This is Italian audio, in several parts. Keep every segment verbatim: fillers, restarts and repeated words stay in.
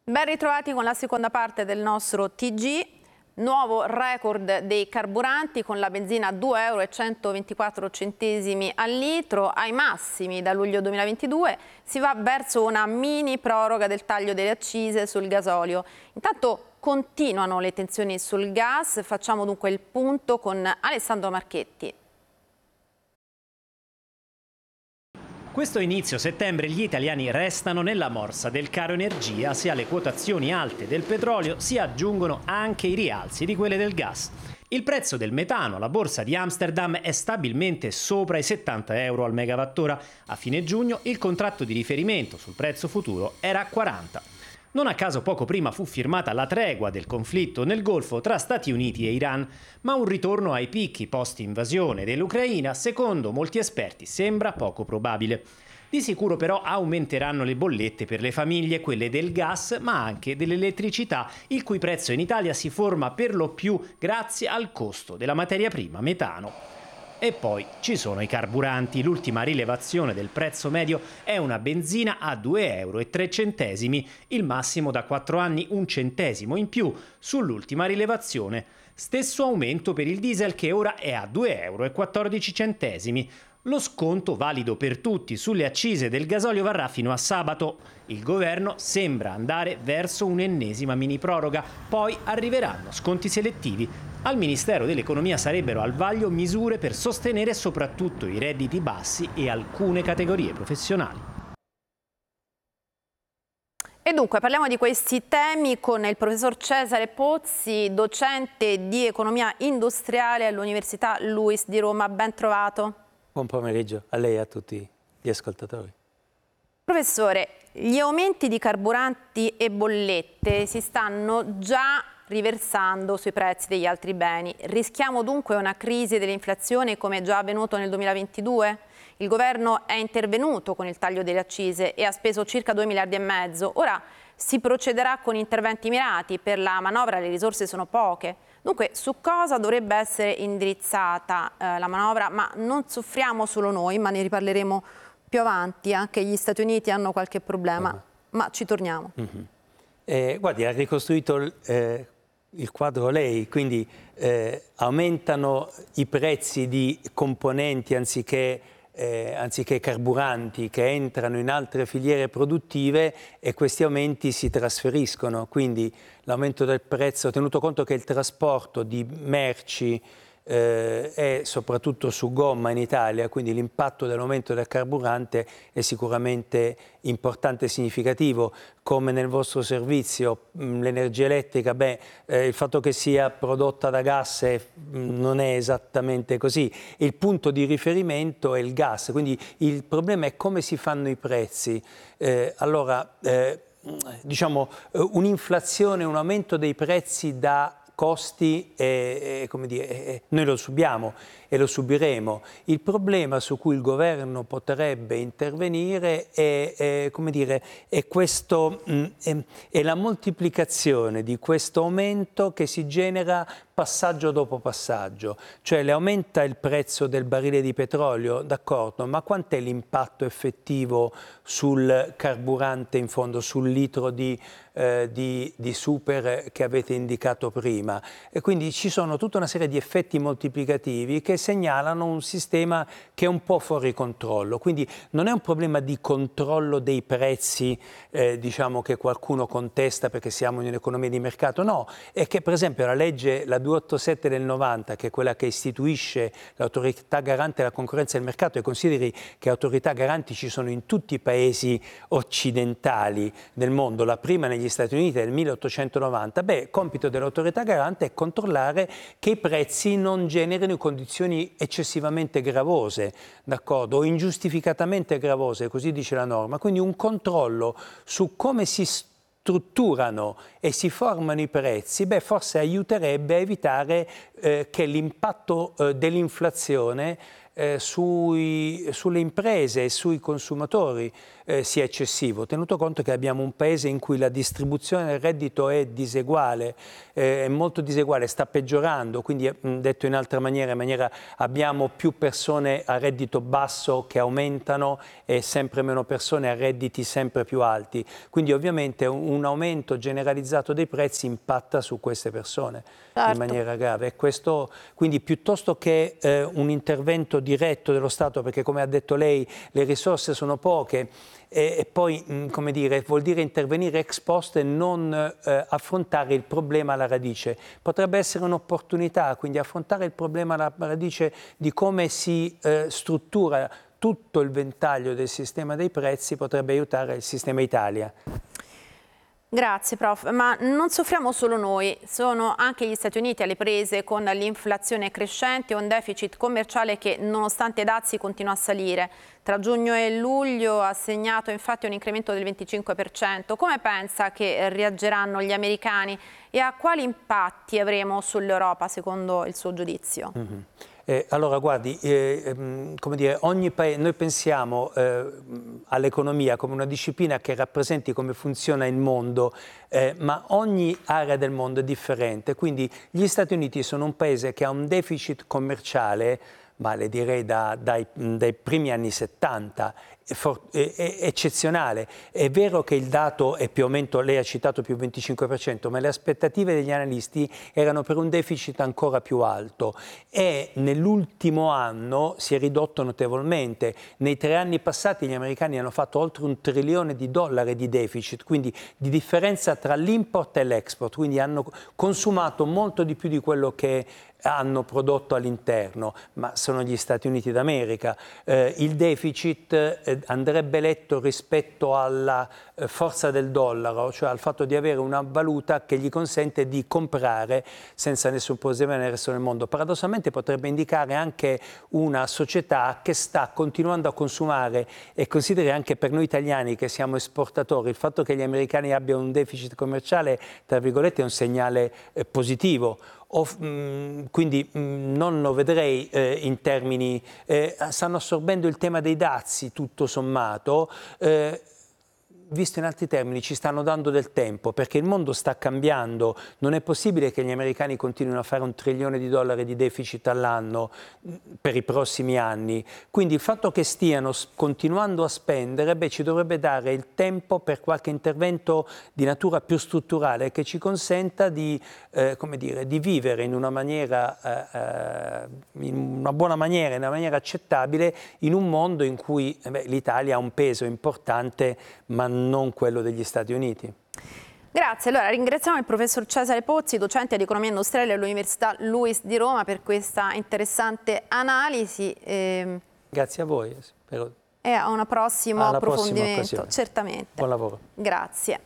Ben ritrovati con la seconda parte del nostro T G. Nuovo record dei carburanti con la benzina a due euro e centoventiquattro centesimi al litro, ai massimi da luglio duemilaventidue. Si va verso una mini proroga del taglio delle accise sul gasolio. Intanto continuano le tensioni sul gas, facciamo dunque il punto con Alessandro Marchetti. Questo inizio settembre gli italiani restano nella morsa del caro energia, sia alle quotazioni alte del petrolio si aggiungono anche i rialzi di quelle del gas. Il prezzo del metano alla borsa di Amsterdam è stabilmente sopra i settanta euro al megawattora. A fine giugno il contratto di riferimento sul prezzo futuro era a quaranta. Non a caso poco prima fu firmata la tregua del conflitto nel Golfo tra Stati Uniti e Iran, ma un ritorno ai picchi post-invasione dell'Ucraina, secondo molti esperti, sembra poco probabile. Di sicuro però aumenteranno le bollette per le famiglie, quelle del gas, ma anche dell'elettricità, il cui prezzo in Italia si forma per lo più grazie al costo della materia prima metano. E poi ci sono i carburanti. L'ultima rilevazione del prezzo medio è una benzina a due euro e tre centesimi, il massimo da quattro anni un centesimo in più sull'ultima rilevazione. Stesso aumento per il diesel che ora è a due euro e quattordici centesimi. Lo sconto valido per tutti sulle accise del gasolio varrà fino a sabato. Il governo sembra andare verso un'ennesima mini proroga, poi arriveranno sconti selettivi. Al Ministero dell'Economia sarebbero al vaglio misure per sostenere soprattutto i redditi bassi e alcune categorie professionali. E dunque parliamo di questi temi con il professor Cesare Pozzi, docente di economia industriale all'Università Luis di Roma. Ben trovato. Buon pomeriggio a lei e a tutti gli ascoltatori. Professore, gli aumenti di carburanti e bollette si stanno già riversando sui prezzi degli altri beni. Rischiamo dunque una crisi dell'inflazione come già avvenuto nel duemilaventidue? Il governo è intervenuto con il taglio delle accise e ha speso circa due miliardi e mezzo. Ora si procederà con interventi mirati. Per la manovra le risorse sono poche. Dunque, su cosa dovrebbe essere indirizzata eh, la manovra? Ma non soffriamo solo noi, ma ne riparleremo più avanti. Anche gli Stati Uniti hanno qualche problema, uh-huh. ma ci torniamo. Uh-huh. eh, guardi, ha ricostruito eh, il quadro lei, quindi eh, aumentano i prezzi di componenti anziché Eh, anziché carburanti che entrano in altre filiere produttive e questi aumenti si trasferiscono, quindi l'aumento del prezzo, tenuto conto che il trasporto di merci eh, è soprattutto su gomma in Italia, quindi l'impatto dell'aumento del carburante è sicuramente importante e significativo. Come nel vostro servizio l'energia elettrica, beh, eh, il fatto che sia prodotta da gas è, non è esattamente così. Il punto di riferimento è il gas, quindi il problema è come si fanno i prezzi. Eh, allora, eh, diciamo, un'inflazione, un aumento dei prezzi da costi, eh, eh, come dire, eh, noi lo subiamo e lo subiremo. Il problema su cui il governo potrebbe intervenire è, è, come dire, è, questo, mh, è, è la moltiplicazione di questo aumento che si genera passaggio dopo passaggio, cioè le aumenta il prezzo del barile di petrolio, d'accordo, ma quant'è l'impatto effettivo sul carburante in fondo, sul litro di, eh, di, di super che avete indicato prima? E quindi ci sono tutta una serie di effetti moltiplicativi che segnalano un sistema che è un po' fuori controllo, quindi non è un problema di controllo dei prezzi, eh, diciamo, che qualcuno contesta perché siamo in un'economia di mercato, no, è che per esempio la legge, la duecentoottantasette del novanta, che è quella che istituisce l'autorità garante della concorrenza e del mercato, e consideri che autorità garanti ci sono in tutti i paesi occidentali del mondo, la prima negli Stati Uniti del milleottocentonovanta, beh, compito dell'autorità garante è controllare che i prezzi non generino condizioni eccessivamente gravose, d'accordo, o ingiustificatamente gravose, così dice la norma, quindi un controllo su come si strutturano e si formano i prezzi, beh, forse aiuterebbe a evitare eh, che l'impatto eh, dell'inflazione eh, sui, sulle imprese e sui consumatori eh, sia eccessivo, tenuto conto che abbiamo un paese in cui la distribuzione del reddito è diseguale, eh, è molto diseguale, sta peggiorando, quindi detto in altra maniera, in maniera abbiamo più persone a reddito basso che aumentano e sempre meno persone a redditi sempre più alti, quindi ovviamente un, un aumento generalizzato dei prezzi impatta su queste persone. Certo. In maniera grave. E questo, quindi piuttosto che eh, un intervento diretto dello Stato, perché come ha detto lei le risorse sono poche e, e poi mh, come dire, vuol dire intervenire ex post e non eh, affrontare il problema alla radice. Potrebbe essere un'opportunità, quindi affrontare il problema alla radice di come si eh, struttura tutto il ventaglio del sistema dei prezzi potrebbe aiutare il sistema Italia. Grazie prof, ma non soffriamo solo noi, sono anche gli Stati Uniti alle prese con l'inflazione crescente e un deficit commerciale che nonostante i dazi continua a salire. Tra giugno e luglio ha segnato infatti un incremento del venticinque per cento. Come pensa che reagiranno gli americani e a quali impatti avremo sull'Europa secondo il suo giudizio? Mm-hmm. Eh, allora, guardi, eh, come dire, ogni paese, noi pensiamo eh, all'economia come una disciplina che rappresenti come funziona il mondo, eh, ma ogni area del mondo è differente. Quindi gli Stati Uniti sono un paese che ha un deficit commerciale, ma le direi da, dai, dai primi anni settanta, è, è eccezionale. È vero che il dato è più aumento, lei ha citato più venticinque per cento, ma le aspettative degli analisti erano per un deficit ancora più alto e nell'ultimo anno si è ridotto notevolmente. Nei tre anni passati gli americani hanno fatto oltre un trilione di dollari di deficit, quindi di differenza tra l'import e l'export, quindi hanno consumato molto di più di quello che hanno prodotto all'interno, ma sono gli Stati Uniti d'America. Eh, il deficit eh, andrebbe letto rispetto alla eh, forza del dollaro, cioè al fatto di avere una valuta che gli consente di comprare senza nessun problema nel resto del mondo. Paradossalmente potrebbe indicare anche una società che sta continuando a consumare, e consideri anche per noi italiani che siamo esportatori, il fatto che gli americani abbiano un deficit commerciale, tra virgolette, è un segnale eh, positivo. O, mh, quindi mh, non lo vedrei eh, in termini, eh, stanno assorbendo il tema dei dazi tutto sommato, eh, visto in altri termini ci stanno dando del tempo perché il mondo sta cambiando, non è possibile che gli americani continuino a fare un trilione di dollari di deficit all'anno per i prossimi anni, quindi il fatto che stiano continuando a spendere beh, ci dovrebbe dare il tempo per qualche intervento di natura più strutturale che ci consenta di, eh, come dire, di vivere in una maniera, eh, in una buona maniera, in una maniera accettabile in un mondo in cui eh beh, l'Italia ha un peso importante ma non quello degli Stati Uniti. Grazie, allora ringraziamo il professor Cesare Pozzi, docente di economia industriale all'Università Luis di Roma per questa interessante analisi. Eh, Grazie a voi. Spero... E a un prossimo Alla approfondimento, certamente. Buon lavoro. Grazie.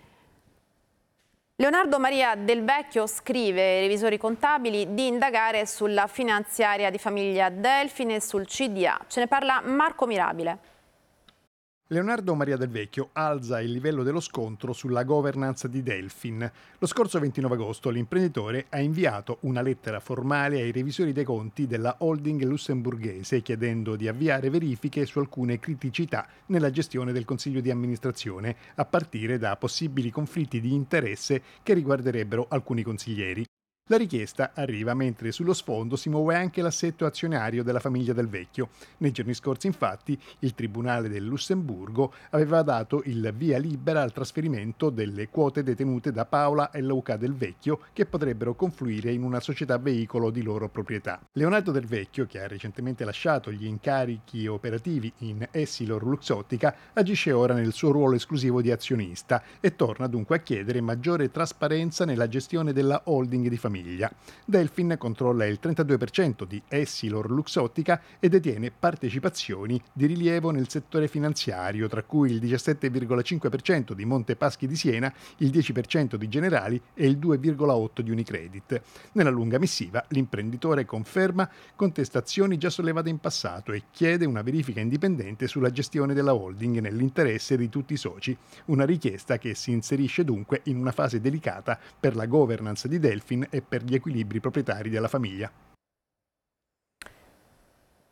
Leonardo Maria Del Vecchio scrive ai revisori contabili di indagare sulla finanziaria di famiglia Delfin e sul C D A. Ce ne parla Marco Mirabile. Leonardo Maria Del Vecchio alza il livello dello scontro sulla governance di Delfin. Lo scorso ventinove agosto l'imprenditore ha inviato una lettera formale ai revisori dei conti della holding lussemburghese chiedendo di avviare verifiche su alcune criticità nella gestione del consiglio di amministrazione, a partire da possibili conflitti di interesse che riguarderebbero alcuni consiglieri. La richiesta arriva mentre sullo sfondo si muove anche l'assetto azionario della famiglia Del Vecchio. Nei giorni scorsi, infatti, il Tribunale del Lussemburgo aveva dato il via libera al trasferimento delle quote detenute da Paola e Luca Del Vecchio, che potrebbero confluire in una società veicolo di loro proprietà. Leonardo Del Vecchio, che ha recentemente lasciato gli incarichi operativi in Essilor Luxottica, agisce ora nel suo ruolo esclusivo di azionista e torna dunque a chiedere maggiore trasparenza nella gestione della holding di famiglia. Delfin controlla il trentadue per cento di Essilor Luxottica e detiene partecipazioni di rilievo nel settore finanziario, tra cui il diciassette virgola cinque per cento di Monte Paschi di Siena, il dieci per cento di Generali e il due virgola otto per cento di Unicredit. Nella lunga missiva l'imprenditore conferma contestazioni già sollevate in passato e chiede una verifica indipendente sulla gestione della holding nell'interesse di tutti i soci, una richiesta che si inserisce dunque in una fase delicata per la governance di Delfin e per gli equilibri proprietari della famiglia.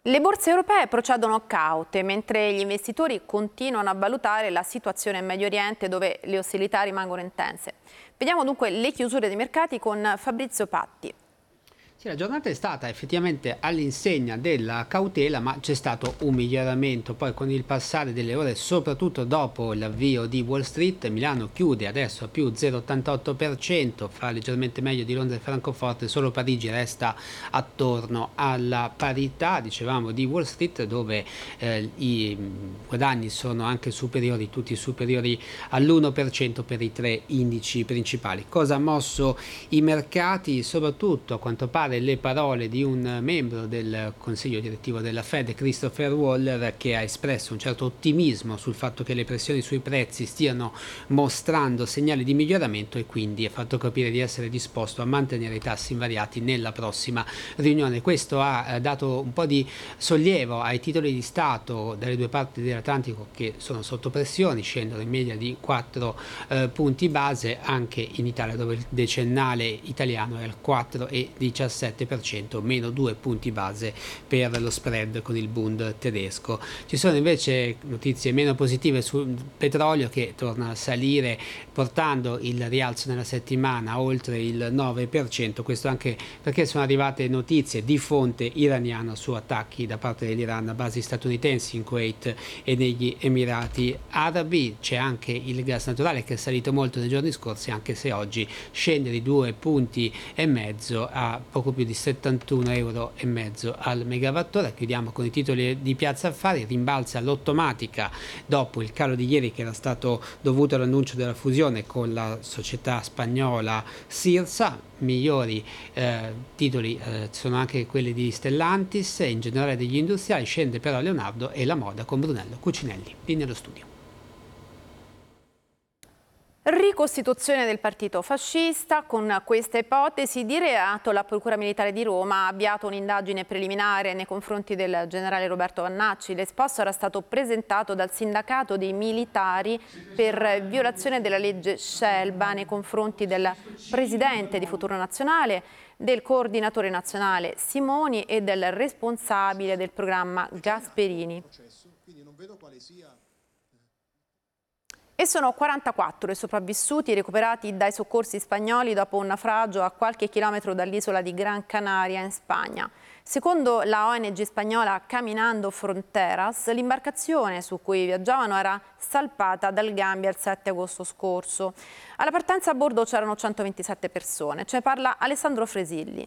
Le borse europee procedono caute, mentre gli investitori continuano a valutare la situazione in Medio Oriente, dove le ostilità rimangono intense. Vediamo dunque le chiusure dei mercati con Fabrizio Patti. Sì, la giornata è stata effettivamente all'insegna della cautela, ma c'è stato un miglioramento poi con il passare delle ore, soprattutto dopo l'avvio di Wall Street. Milano chiude adesso a più zero virgola ottantotto per cento, fa leggermente meglio di Londra e Francoforte, solo Parigi resta attorno alla parità, dicevamo, di Wall Street, dove eh, i guadagni sono anche superiori, tutti superiori all'uno per cento per i tre indici principali. Cosa ha mosso i mercati? Soprattutto, a quanto pare, le parole di un membro del consiglio direttivo della Fed, Christopher Waller, che ha espresso un certo ottimismo sul fatto che le pressioni sui prezzi stiano mostrando segnali di miglioramento e quindi ha fatto capire di essere disposto a mantenere i tassi invariati nella prossima riunione. Questo ha dato un po' di sollievo ai titoli di Stato dalle due parti dell'Atlantico, che sono sotto pressione, scendono in media di quattro eh, punti base, anche in Italia, dove il decennale italiano è al quattro virgola diciassette per cento, meno due punti base per lo spread con il Bund tedesco. Ci sono invece notizie meno positive sul petrolio, che torna a salire portando il rialzo nella settimana oltre il nove per cento, questo anche perché sono arrivate notizie di fonte iraniana su attacchi da parte dell'Iran a basi statunitensi in Kuwait e negli Emirati Arabi. C'è anche il gas naturale, che è salito molto nei giorni scorsi, anche se oggi scende di due punti e mezzo a poco più di settantuno euro e mezzo al megawattora. Chiudiamo con i titoli di Piazza Affari. Rimbalza l'Automatica dopo il calo di ieri, che era stato dovuto all'annuncio della fusione con la società spagnola Sirsa. Migliori eh, titoli eh, sono anche quelli di Stellantis e in generale degli industriali. Scende però Leonardo e la moda con Brunello Cucinelli. Lì nello studio. Ricostituzione del partito fascista. Con questa ipotesi di reato la Procura Militare di Roma ha avviato un'indagine preliminare nei confronti del generale Roberto Vannacci. L'esposto era stato presentato dal sindacato dei militari per violazione della legge Scelba nei confronti del presidente di Futuro Nazionale, del coordinatore nazionale Simoni e del responsabile del programma Gasperini. E sono quarantaquattro i sopravvissuti recuperati dai soccorsi spagnoli dopo un naufragio a qualche chilometro dall'isola di Gran Canaria in Spagna. Secondo la O N G spagnola Caminando Fronteras, l'imbarcazione su cui viaggiavano era salpata dal Gambia il sette agosto scorso. Alla partenza a bordo c'erano centoventisette persone. Ce ne parla Alessandro Fresilli.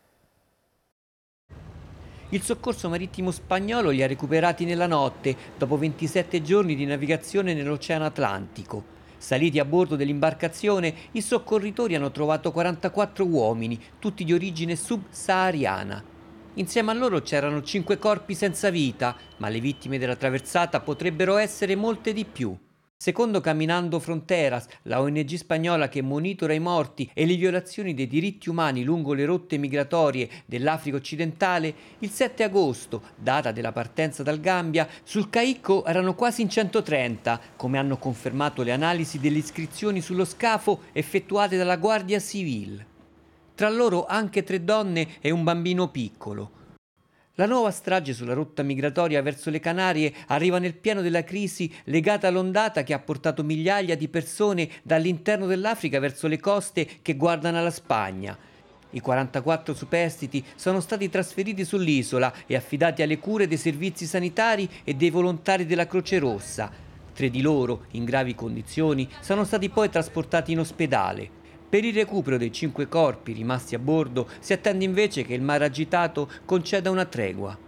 Il soccorso marittimo spagnolo li ha recuperati nella notte, dopo ventisette giorni di navigazione nell'Oceano Atlantico. Saliti a bordo dell'imbarcazione, i soccorritori hanno trovato quarantaquattro uomini, tutti di origine subsahariana. Insieme a loro c'erano cinque corpi senza vita, ma le vittime della traversata potrebbero essere molte di più. Secondo Caminando Fronteras, la O N G spagnola che monitora i morti e le violazioni dei diritti umani lungo le rotte migratorie dell'Africa occidentale, il sette agosto, data della partenza dal Gambia, sul Caicco erano quasi in centotrenta, come hanno confermato le analisi delle iscrizioni sullo scafo effettuate dalla Guardia Civile. Tra loro anche tre donne e un bambino piccolo. La nuova strage sulla rotta migratoria verso le Canarie arriva nel pieno della crisi legata all'ondata che ha portato migliaia di persone dall'interno dell'Africa verso le coste che guardano alla Spagna. I quarantaquattro superstiti sono stati trasferiti sull'isola e affidati alle cure dei servizi sanitari e dei volontari della Croce Rossa. Tre di loro, in gravi condizioni, sono stati poi trasportati in ospedale. Per il recupero dei cinque corpi rimasti a bordo si attende invece che il mare agitato conceda una tregua.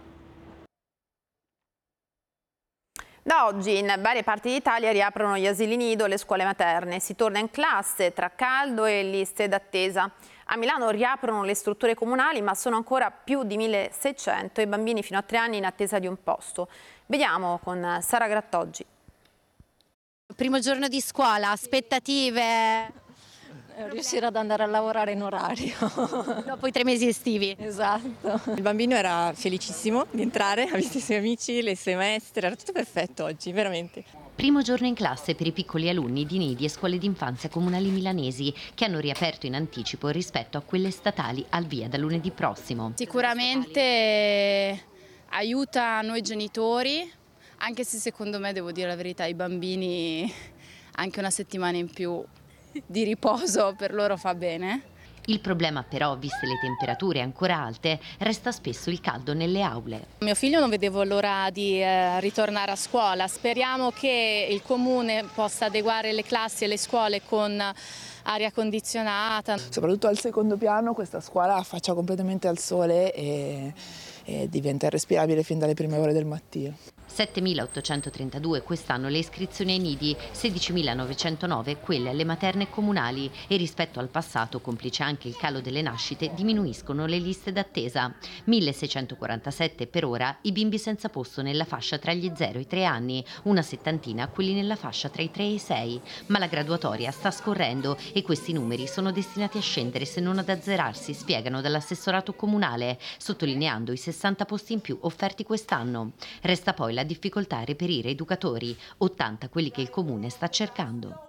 Da oggi in varie parti d'Italia riaprono gli asili nido e le scuole materne. Si torna in classe tra caldo e liste d'attesa. A Milano riaprono le strutture comunali, ma sono ancora più di milleseicento i bambini fino a tre anni in attesa di un posto. Vediamo con Sara Grattoggi. Primo giorno di scuola, aspettative... Riuscire ad andare a lavorare in orario. Dopo i tre mesi estivi. Esatto. Il bambino era felicissimo di entrare, ha visto i suoi amici, le sue maestre, era tutto perfetto oggi, veramente. Primo giorno in classe per i piccoli alunni di nidi e scuole d'infanzia comunali milanesi, che hanno riaperto in anticipo rispetto a quelle statali al via da lunedì prossimo. Sicuramente aiuta noi genitori, anche se secondo me, devo dire la verità, i bambini anche una settimana in più di riposo per loro fa bene. Il problema però, viste le temperature ancora alte, resta spesso il caldo nelle aule. Mio figlio non vedevo l'ora di eh, ritornare a scuola. Speriamo che il comune possa adeguare le classi e le scuole con aria condizionata. Soprattutto al secondo piano questa scuola affaccia completamente al sole e, e diventa irrespirabile fin dalle prime ore del mattino. settemilaottocentotrentadue quest'anno le iscrizioni ai nidi, sedicimilanovecentonove quelle alle materne comunali e rispetto al passato, complice anche il calo delle nascite, diminuiscono le liste d'attesa. milleseicentoquarantasette per ora i bimbi senza posto nella fascia tra gli zero e i tre anni, una settantina quelli nella fascia tra i tre e i sei. Ma la graduatoria sta scorrendo e questi numeri sono destinati a scendere se non ad azzerarsi, spiegano dall'assessorato comunale, sottolineando i sessanta posti in più offerti quest'anno. Resta poi la difficoltà a reperire educatori, ottanta quelli che il comune sta cercando.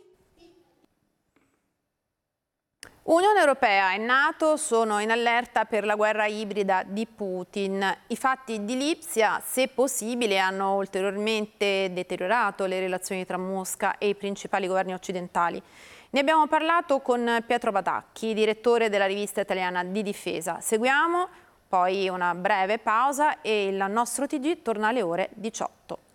Unione Europea e NATO sono in allerta per la guerra ibrida di Putin. I fatti di Lipsia, se possibile, hanno ulteriormente deteriorato le relazioni tra Mosca e i principali governi occidentali. Ne abbiamo parlato con Pietro Patacchi, direttore della rivista italiana di difesa. Seguiamo poi una breve pausa e il nostro T G torna alle ore diciotto.